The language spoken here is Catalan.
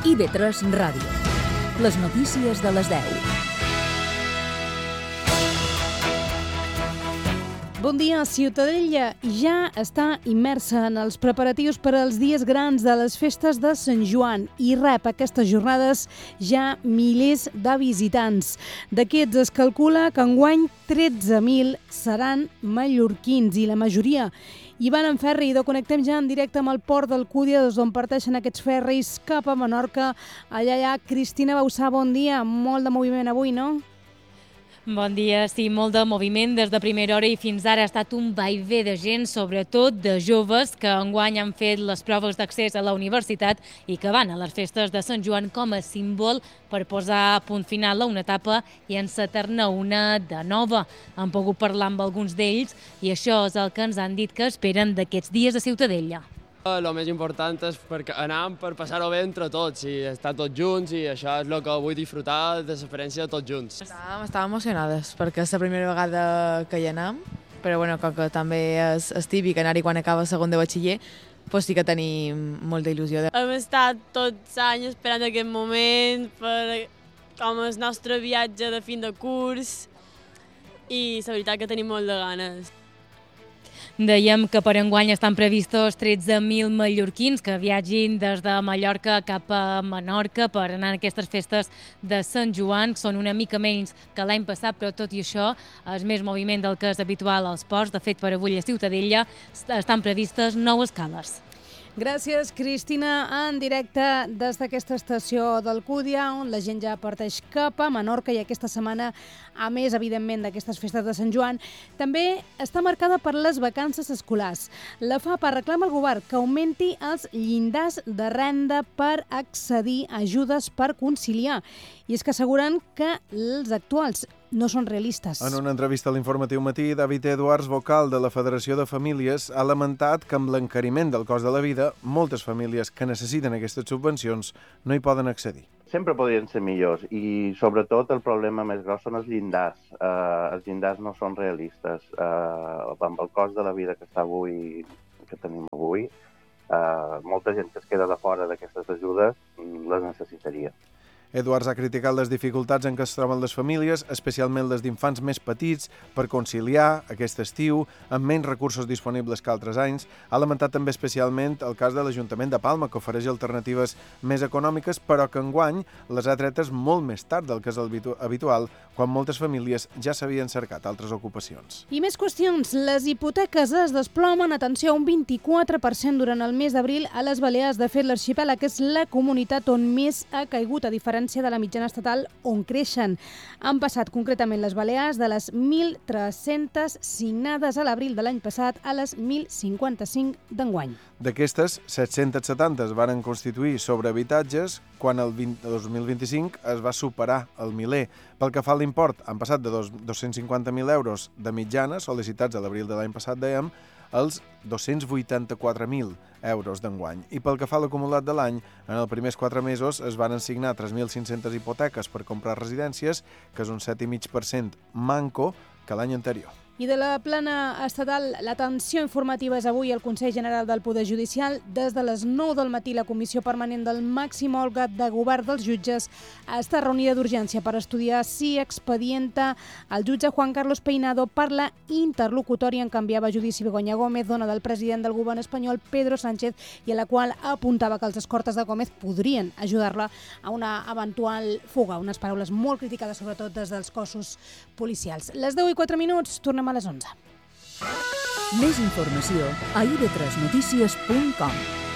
IB3 Ràdio. Les notícies de les 10. Bon dia. Ciutadella ja està immersa en els preparatius per als dies grans de les festes de Sant Joan i rep aquestes jornades ja milers de visitants. D'aquests es calcula que enguany 13.000 seran mallorquins i la majoria hi van en ferri. Connectem ja en directe amb el port d'Alcúdia, des d'on parteixen aquests ferris cap a Menorca. Allà hi ha Cristina Bausà, bon dia. Molt de moviment avui, no? Bon dia, sí, molt de moviment des de primera hora i fins ara ha estat un vaivé de gent, sobretot de joves que enguany han fet les proves d'accés a la universitat i que van a les festes de Sant Joan com a símbol per posar punt final a una etapa i encetar-ne una de nova. Han pogut parlar amb alguns d'ells i això és el que ens han dit que esperen d'aquests dies a Ciutadella. El més important és anar per passar-ho bé entre tots i estar tots junts, i això és el que vull disfrutar de l'experiència de tots junts. Estàvem emocionades perquè és la primera vegada que hi anem, però bueno, com que també és típic anar-hi quan acaba segon de batxiller, doncs sí que tenim molta il·lusió. Hem estat tots anys esperant aquest moment com el nostre viatge de fin de curs i la veritat que tenim molt de ganes. Dèiem que per enguany estan previstos 13.000 mallorquins que viatgin des de Mallorca cap a Menorca per anar a aquestes festes de Sant Joan, que són una mica menys que l'any passat, però tot i això és més moviment del que és habitual als ports. De fet, per avui a Ciutadella estan previstes 9 escales. Gràcies, Cristina, en directe des d'aquesta estació d'Alcúdia, on la gent ja parteix cap a Menorca, i aquesta setmana, a més, evidentment, d'aquestes festes de Sant Joan, també està marcada per les vacances escolars. La FAPA reclama al govern que augmenti els llindars de renda per accedir a ajudes per conciliar. I és que asseguren que els actuals no són realistes. En una entrevista a l'Informatiu Matí, David Edwards, vocal de la Federació de Famílies, ha lamentat que amb l'encariment del cost de la vida, moltes famílies que necessiten aquestes subvencions no hi poden accedir. Sempre podrien ser millors i, sobretot, el problema més gros són els llindars. Els llindars no són realistes. Amb el cost de la vida que tenim avui, molta gent que es queda de fora d'aquestes ajudes les necessitaria. Edwards ha criticat les dificultats en què es troben les famílies, especialment les d'infants més petits, per conciliar aquest estiu amb menys recursos disponibles que altres anys. Ha lamentat també especialment el cas de l'Ajuntament de Palma, que ofereix alternatives més econòmiques, però que enguany les ha tretes molt més tard del que és habitual, quan moltes famílies ja s'havien cercat altres ocupacions. I més qüestions. Les hipoteques es desplomen, atenció, un 24% durant el mes d'abril a les Balears. De fet, l'arxipèlag és la comunitat on més ha caigut, a diferència de la mitjana estatal, on creixen. Han passat concretament les Balears de les 1.300 signades a l'abril de l'any passat a les 1.055 d'enguany. D'aquestes, 770 es varen constituir sobre habitatges, quan el 2025 es va superar el miler. Pel que fa a l'import, han passat de 250.000 euros de mitjana, sol·licitats a l'abril de l'any passat, dèiem, als 284.000 euros d'enguany. I pel que fa a l'acumulat de l'any, en els primers 4 mesos es van assignar 3.500 hipoteques per comprar residències, que és un 7,5% manco que l'any anterior. I de la plana estatal, l'atenció informativa és avui al Consell General del Poder Judicial. Des de les 9 del matí, la Comissió Permanent del Màxim Òrgan de Govern dels Jutges està reunida d'urgència per estudiar si expedienta el jutge Juan Carlos Peinado per la interlocutòria en canviar a judici Begoña Gómez, dona del president del govern espanyol Pedro Sánchez, i a la qual apuntava que els escortes de Gómez podrien ajudar-la a una eventual fuga. Unes paraules molt criticades, sobretot des dels cossos policials. Les 10:04, tornem a les 11. Més informació a ib3notícies.com.